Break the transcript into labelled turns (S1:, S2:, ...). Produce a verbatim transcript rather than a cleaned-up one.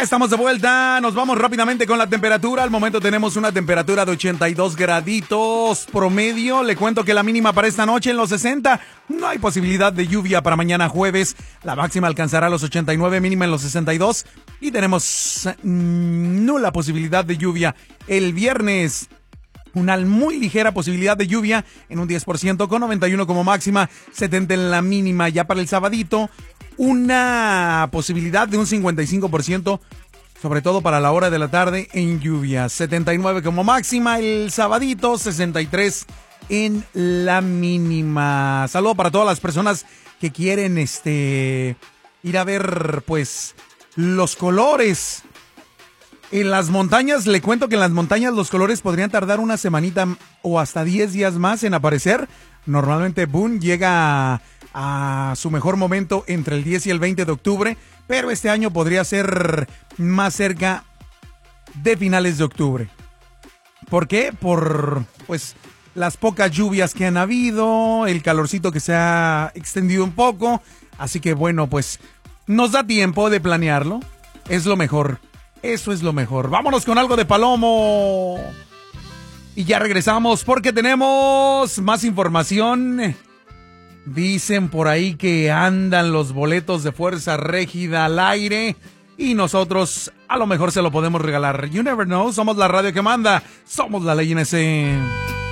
S1: estamos de vuelta, nos vamos rápidamente con la temperatura. Al momento tenemos una temperatura de ochenta y dos graditos promedio. Le cuento que la mínima para esta noche en los sesenta. No hay posibilidad de lluvia para mañana jueves. La máxima alcanzará los ochenta y nueve, mínima en los sesenta y dos. Y tenemos mmm, nula posibilidad de lluvia el viernes. Una muy ligera posibilidad de lluvia en un diez por ciento con noventa y uno como máxima, setenta en la mínima. Ya para el sabadito, una posibilidad de un cincuenta y cinco por ciento, sobre todo para la hora de la tarde en lluvia. setenta y nueve como máxima el sabadito, sesenta y tres en la mínima. Saludo para todas las personas que quieren este ir a ver pues los colores. En las montañas, le cuento que en las montañas los colores podrían tardar una semanita o hasta diez días más en aparecer. Normalmente Boone llega a, a su mejor momento entre el diez y el veinte de octubre, pero este año podría ser más cerca de finales de octubre. ¿Por qué? Por pues las pocas lluvias que han habido, el calorcito que se ha extendido un poco, así que bueno, pues nos da tiempo de planearlo. Es lo mejor. Eso es lo mejor. Vámonos con algo de Palomo. Y ya regresamos porque tenemos más información. Dicen por ahí que andan los boletos de Fuerza Régida al aire y nosotros a lo mejor se lo podemos regalar. You never know. Somos la radio que manda. Somos la Ley N S.